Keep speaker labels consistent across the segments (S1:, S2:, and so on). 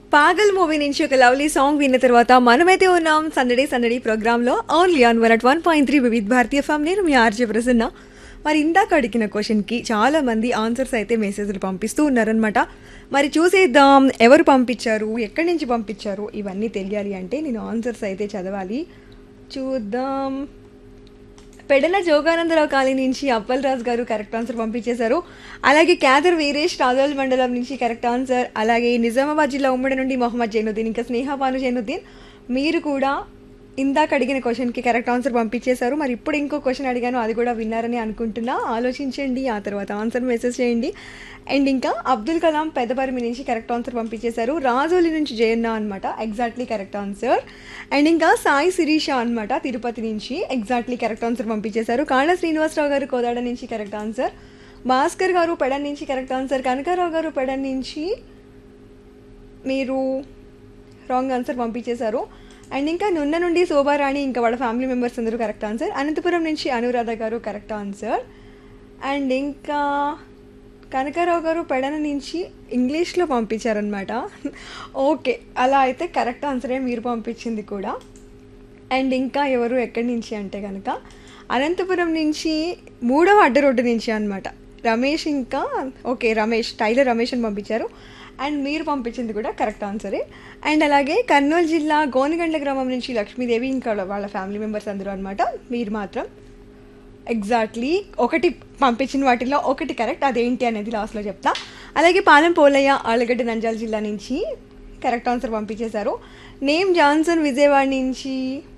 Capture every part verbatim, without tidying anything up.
S1: పాగల్ movie నుంచి ఒక lovely song విన్న తర్వాత మనమైతే ఉన్నాం సందడి సందడి ప్రోగ్రాంలో only on one at one point three Vividh భారతీయ ఫ్యామ్. నేను మీ ఆర్జే ప్రసన్న. మరి ఇందాక అడిగిన క్వశ్చన్కి చాలా మంది ఆన్సర్స్ అయితే మెసేజ్లు పంపిస్తూ ఉన్నారనమాట. మరి చూసేద్దాం ఎవరు పంపించారు, ఎక్కడి నుంచి పంపించారు, ఇవన్నీ తెలియాలి అంటే నేను ఆన్సర్స్ అయితే చదవాలి. చూద్దాం. పెడన జోగానందరావు కాలనీ నుంచి అప్పల్ రాజ్ గారు కరెక్ట్ ఆన్సర్ పంపించేశారు. అలాగే క్యాదర్ వీరేష్ రాజోల్ మండలం నుంచి కరెక్ట్ ఆన్సర్. అలాగే నిజామాబాద్ జిల్లా ఉమ్మడి నుండి మొహమ్మద్ జైనుద్దీన్, ఇంకా స్నేహ భాను జైనుద్దీన్, మీరు కూడా ఇందాక అడిగిన క్వశ్చన్కి కరెక్ట్ ఆన్సర్ పంపించేశారు. మరి ఇప్పుడు ఇంకో క్వశ్చన్ అడిగాను, అది కూడా విన్నారని అనుకుంటున్నా. ఆలోచించండి, ఆ తర్వాత ఆన్సర్ మెసేజ్ చేయండి. అండ్ ఇంకా అబ్దుల్ కలాం పెద్దపరిమి నుంచి కరెక్ట్ ఆన్సర్ పంపించేశారు. రాజోలి నుంచి జయన్న అనమాట, ఎగ్జాక్ట్లీ కరెక్ట్ ఆన్సర్. అండ్ ఇంకా సాయి శిరీష అనమాట తిరుపతి నుంచి, ఎగ్జాక్ట్లీ కరెక్ట్ ఆన్సర్ పంపించేశారు. కాళ్ళ శ్రీనివాసరావు గారు కోదాడ నుంచి కరెక్ట్ ఆన్సర్. భాస్కర్ గారు పెడన్ నుంచి కరెక్ట్ ఆన్సర్. కనకారావు గారు పెడన్ నుంచి మీరు రాంగ్ ఆన్సర్ పంపించేశారు. అండ్ ఇంకా నున్న నుండి శోభారాణి, ఇంకా వాళ్ళ ఫ్యామిలీ మెంబర్స్ అందరూ కరెక్ట్ ఆన్సర్. అనంతపురం నుంచి అనురాధ గారు కరెక్ట్ ఆన్సర్. అండ్ ఇంకా కనకారావు గారు పెడన నుంచి ఇంగ్లీష్లో పంపించారనమాట. ఓకే, అలా అయితే కరెక్ట్ ఆన్సరే మీరు పంపించింది కూడా. అండ్ ఇంకా ఎవరు ఎక్కడి నుంచి అంటే కనుక అనంతపురం నుంచి మూడవ అడ్డ రోడ్డు నుంచి అనమాట రమేష్. ఇంకా ఓకే రమేష్, టైలర్ రమేష్ అని పంపించారు. అండ్ మీరు పంపించింది కూడా కరెక్ట్ ఆన్సరే. అండ్ అలాగే కర్నూలు జిల్లా గోనగండ్ల గ్రామం నుంచి లక్ష్మీదేవి, ఇంకా వాళ్ళ ఫ్యామిలీ మెంబర్స్ అందరూ అనమాట. మీరు మాత్రం ఎగ్జాక్ట్లీ ఒకటి పంపించిన వాటిల్లో ఒకటి కరెక్ట్, అదేంటి అనేది లాస్ట్లో చెప్తా. అలాగే పాలెం పోలయ్య ఆలగడ్డ నంద్యాల జిల్లా నుంచి కరెక్ట్ ఆన్సర్ పంపించేశారు. నేమ్ జాన్సన్ విజయవాడ నుంచి,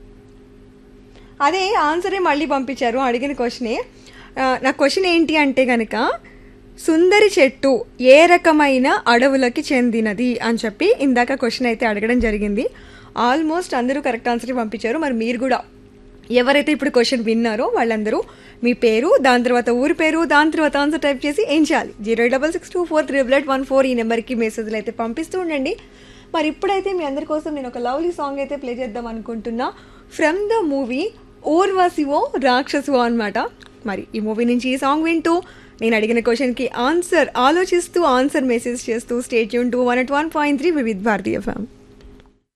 S1: అదే ఆన్సరే మళ్ళీ పంపించారు అడిగిన క్వశ్చనే. నా క్వశ్చన్ ఏంటి అంటే కనుక సుందరి చెట్టు ఏ రకమైన అడవులకి చెందినది అని చెప్పి ఇందాక క్వశ్చన్ అయితే అడగడం జరిగింది. ఆల్మోస్ట్ అందరూ కరెక్ట్ ఆన్సర్ పంపించారు. మరి మీరు కూడా ఎవరైతే ఇప్పుడు క్వశ్చన్ విన్నారో వాళ్ళందరూ మీ పేరు, దాని తర్వాత ఊరి పేరు, దాని తర్వాత ఆన్సర్ టైప్ చేసి ఏం చేయాలి, zero double six two four triple eight one four ఈ నెంబర్కి మెసేజ్లు అయితే పంపిస్తూ ఉండండి. మరి ఇప్పుడైతే మీ అందరి కోసం నేను ఒక లవ్లీ సాంగ్ అయితే ప్లే చేద్దాం అనుకుంటున్నా. ఫ్రమ్ ద మూవీ ఊర్వశివో రాక్షసువో అనమాట. మరి ఈ మూవీ నుంచి ఈ సాంగ్ వింటూ నేను అడిగిన క్వశ్చన్కి ఆన్సర్ ఆలోచిస్తూ ఆన్సర్ మెసేజ్ చేస్తూ stay tune to one at one point three Vividh భారతీయ ఫ్యామ్.